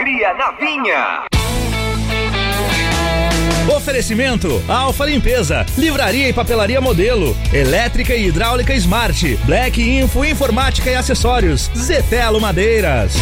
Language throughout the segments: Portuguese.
Cria na Vinha. Oferecimento Alfa Limpeza, Livraria e Papelaria Modelo, Elétrica e Hidráulica Smart, Black Info Informática e Acessórios, Zetelo Madeiras.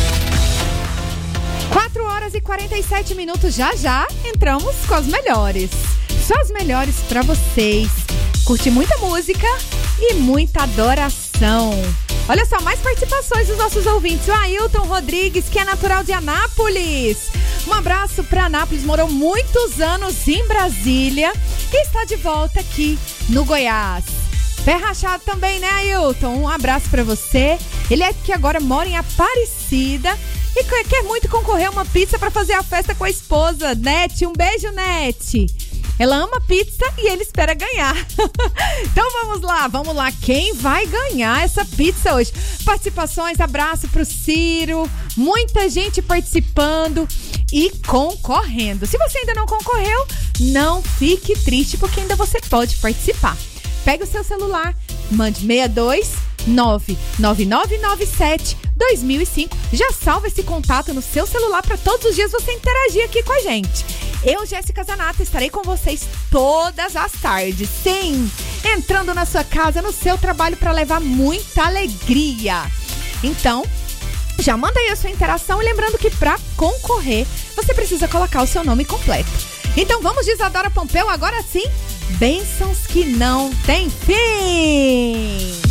4h47, já entramos com as melhores. Só as melhores pra vocês. Curte muita música e muita adoração. Olha só, mais participações dos nossos ouvintes. O Ailton Rodrigues, que é natural de Anápolis. Um abraço para Anápolis, morou muitos anos em Brasília e está de volta aqui no Goiás. Pé rachado também, né, Ailton? Um abraço para você. Ele é que agora mora em Aparecida e quer muito concorrer a uma pizza para fazer a festa com a esposa, Nete. Um beijo, Nete. Ela ama pizza e ele espera ganhar. Então vamos lá. Quem vai ganhar essa pizza hoje? Participações, abraço pro Ciro. Muita gente participando e concorrendo. Se você ainda não concorreu, não fique triste, porque ainda você pode participar. Pega o seu celular, mande 62999972005. Já salva esse contato no seu celular para todos os dias você interagir aqui com a gente. Eu, Jéssica Zanato, estarei com vocês todas as tardes. Sim, entrando na sua casa, no seu trabalho, para levar muita alegria. Então, já manda aí a sua interação e lembrando que para concorrer, você precisa colocar o seu nome completo. Então vamos de Isadora Pompeu, agora sim, bênçãos que não têm fim.